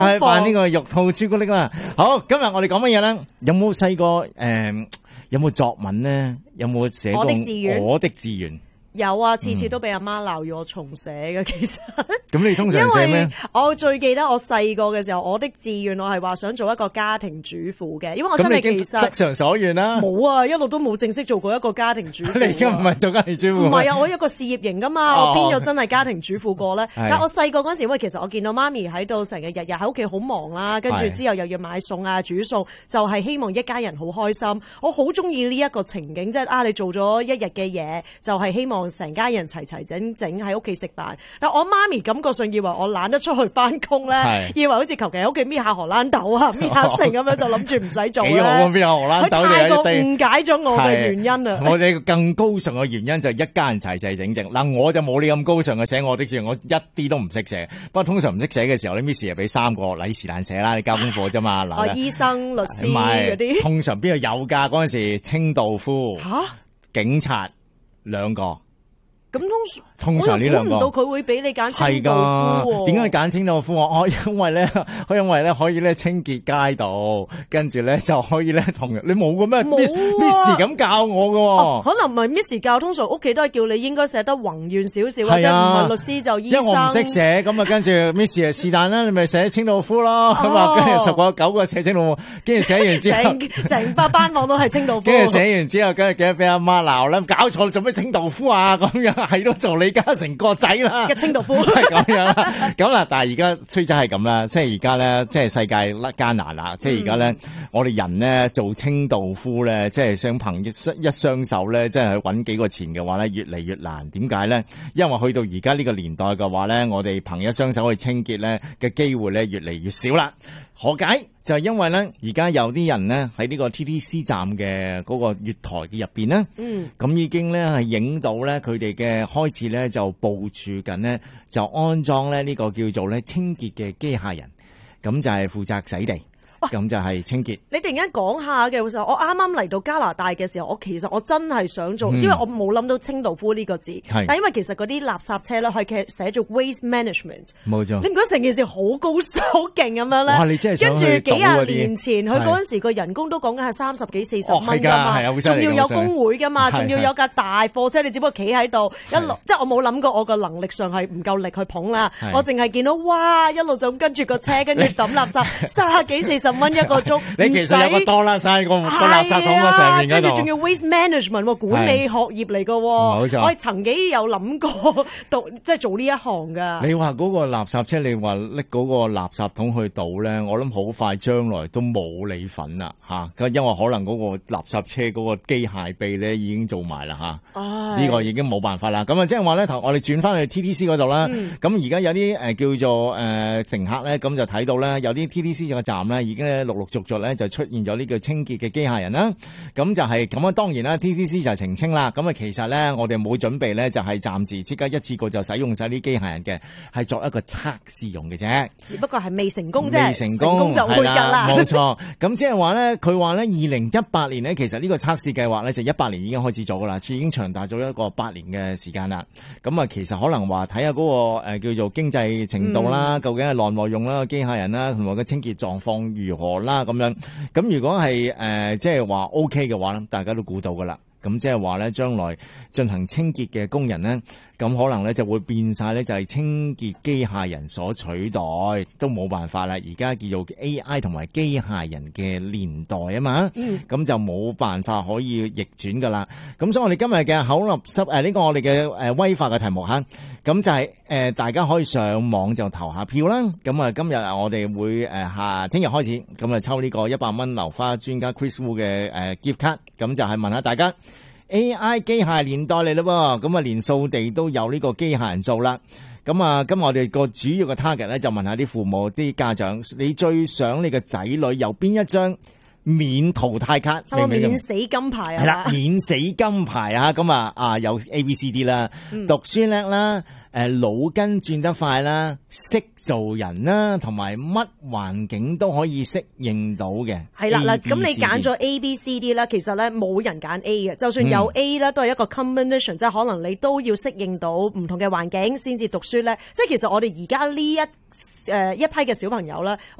係扮呢個肉兔朱古力啦。好，今日我哋講乜嘢咧？有冇細個有冇作文咧？有冇寫過我的志願？ 有啊，次次都俾阿媽鬧要我重寫嘅，其實。 咁你通常寫咩？ 我最記得我細個嘅時候，我的志願我係話想做一個家庭主婦嘅，因為我真係其實得償所願啦。 冇啊，一路都冇正式做過一個家庭主婦。 你而家唔係做家庭主婦？ 唔係啊，我一個事業型噶嘛，我邊有真係家庭主婦過咧？但我細個嗰時，因為其實我見到媽咪喺度成日日喺屋企好忙啦，跟住之後又要買餸啊、煮餸，就係希望一家人好開心。我好中意呢一個情景，即係你做咗一日嘅嘢，就係希望成家人齊齊整整喺屋企食飯。但我媽咪感覺上以為我懶得出去返工咧，以為好似求其喺屋企搣下荷蘭豆啊、搣下剩咁樣，就諗住唔使做咧。 幾好啊，搣下荷蘭豆， 佢太過誤解咗我嘅原因啊！ 我哋更高尚嘅原因就係一家人齊齊整整。嗱，我就冇你咁高尚嘅寫我的志願，我一啲都唔識寫。不過通常唔識寫嘅時候，你 Miss 又俾3個，禮是但寫啦，你交功課啫嘛。嗱， 醫生、律師嗰啲， 通常邊度有㗎？嗰陣時清道夫、警察2個。 咁通常呢兩個， 我又估唔到佢會俾你揀清道夫喎。 點解你揀清道夫啊？因為咧可以咧清潔街道，跟住咧就可以咧同你冇嘅咩 Miss 咁教我嘅。 可能唔係 Miss 教，通常屋企都係叫你應該寫得宏願少少，或者唔係律師就醫生。 因為我唔識寫，咁啊跟住 Miss 是但啦，你咪寫清道夫咯。咁啊跟住10個9個寫清道夫，跟住寫完之後， 成班班房都係清道夫。 跟住寫完之後，跟住記得俾阿媽鬧啦，搞錯做咩清道夫啊？咁樣。係都做李嘉誠個仔啦， 嘅清道夫係咁樣啦。咁啦，但係而家衰仔係咁啦，即係而家咧，即係世界艱難啦。即係而家咧，我哋人咧做清道夫咧，即係想憑一雙手咧，即係去揾幾個錢嘅話咧，越嚟越難。點解咧？因為去到而家呢個年代嘅話咧，我哋憑一雙手去清潔咧嘅機會咧，越嚟越少啦。何解？就係因為咧，而家有啲人咧喺呢個 TTC 站嘅嗰個月台嘅入邊咧，咁已經咧係影到咧佢哋嘅開始咧就部署緊咧，就安裝咧呢個叫做咧清潔嘅機械人，咁就係負責洗地。咁就係清潔。你突然間講下嘅時候，我啱啱嚟到加拿大嘅時候，其實我真係想做，因為我冇諗到清道夫呢個字。但因為其實嗰啲垃圾車咧，佢寫做 waste management。 冇錯。 你唔覺得成件事好高尚、好勁咁樣咧？ 哇！你真係想去跟住幾廿年前，佢嗰陣時個人工都講緊係30幾40蚊㗎嘛，仲要有工會㗎嘛，仲要有架大貨車，你只不過企喺度一路，即係我冇諗過我個能力上係唔夠力去捧啦。我淨係見到哇，一路就咁跟住個車，跟住抌垃圾，30幾40蚊一個鐘， 你其實有個多啦晒個垃圾桶喺上面嗰度， 跟住仲要 waste management 管理學業嚟噶，冇錯。我係曾經有諗過即係做呢一行噶。 你話嗰個垃圾車，你話拎嗰個垃圾桶去倒咧，我諗好快將來都冇你份啦吓，因為可能嗰個垃圾車嗰個機械臂咧已經做埋啦吓，呢個已經冇辦法啦。咁啊，即係話咧，我哋轉翻去 TTC 嗰度啦。咁而家有啲叫做乘客咧，咁就睇到咧，有啲 TTC 嘅站咧已經陸陸續續咧就出現咗呢個清潔嘅機械人啦，咁就係咁啊！當然啦 ，TTC 就澄清啦。咁啊，其實咧我哋冇準備咧，就係暫時即刻一次過就使用晒啲機械人嘅，係作一個測試用嘅啫。 只不過係未成功啫， 成功就會㗎啦。 冇錯。咁即係話咧，佢話咧，2018年咧，其實呢個測試計劃咧就18年已經開始做㗎啦，已經長達咗一個8年嘅時間啦。咁啊，其實可能話睇下嗰個叫做經濟程度啦，究竟係耐唔耐用啦，機械人啦，同埋個清潔狀況如何啦，咁樣。咁如果係即係話 OK 嘅話咧，大家都估到噶啦。咁即係話咧，將來進行清潔嘅工人咧，咁可能咧就會變晒咧，就係清潔機械人所取代，都冇辦法啦。而家叫做 AI 同埋機械人嘅年代啊嘛，咁就冇辦法可以逆轉噶啦。咁所以我哋今日嘅口立濕呢個我哋嘅威化嘅題目吓，咁就係大家可以上網就投下票啦。咁啊，今日我哋會聽日開始咁啊抽呢個100蚊流花專家 Chris Wu 嘅gift card，咁就係問下大家。AI 機械年代嚟咯喎，咁啊連掃地都有呢個機械人做啦。咁啊，今日我哋個主要嘅 target 咧就問下啲父母、啲家長，你最想你嘅仔女有邊一張免淘汰卡？ 免死金牌啊！ 係啦，免死金牌啊！咁啊有 ABCD 啦，讀書叻啦。 腦筋轉得快啦，識做人啦，同埋乜環境都可以適應到嘅。 係啦，嗱，咁你揀咗 A、B、C、D 啦，其實咧冇人揀 A 嘅，就算有 A 咧，都係一個 combination，即係可能你都要適應到唔同嘅環境先至讀書咧。即係其實我哋而家呢一批嘅小朋友咧。